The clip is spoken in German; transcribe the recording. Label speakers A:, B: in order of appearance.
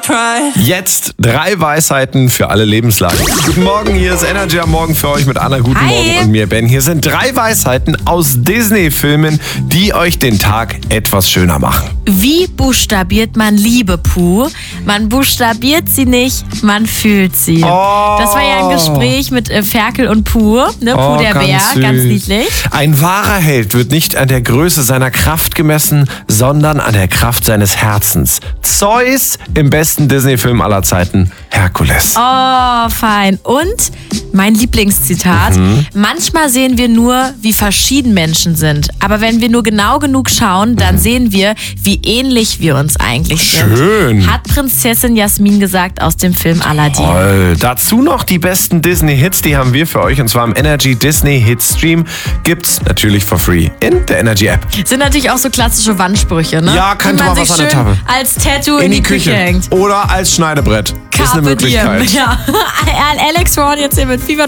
A: Jetzt 3 Weisheiten für alle Lebenslagen. Guten Morgen, hier ist Energy am Morgen für euch mit Anna. Guten
B: Hi.
A: Morgen und mir, Ben. Hier sind 3 Weisheiten aus Disney-Filmen, die euch den Tag etwas schöner machen.
B: Wie buchstabiert man Liebe, Puh? Man buchstabiert sie nicht, man fühlt sie.
A: Oh.
B: Das war ja ein Gespräch mit Ferkel und Puh, ne? Puh der Bär,
A: süß.
B: ganz niedlich.
A: Ein wahrer Held wird nicht an der Größe seiner Kraft gemessen, sondern an der Kraft seines Herzens. Zeus im besten Disney-Film aller Zeiten, Herkules.
B: Oh, fein. Und mein Lieblingszitat. Manchmal sehen wir nur, wie verschieden Menschen sind. Aber wenn wir nur genau genug schauen, dann sehen wir, wie ähnlich wir uns eigentlich sind.
A: Schön.
B: Hat Prinzessin Jasmin gesagt aus dem Film Aladdin.
A: Toll. Dazu noch die besten Disney-Hits, die haben wir für euch. Und zwar im Energy Disney Hits Stream. Gibt's natürlich for free in der Energy App.
B: Sind natürlich auch so klassische Wandsprüche, ne?
A: Ja, könnte
B: die man
A: mal
B: sich
A: was an der
B: schön
A: Tafel.
B: als Tattoo in die Küche hängt.
A: Oder als Schneidebrett. Ist eine
B: Carpe diem.
A: Möglichkeit.
B: Ja. Alex Warren jetzt hier mit Fever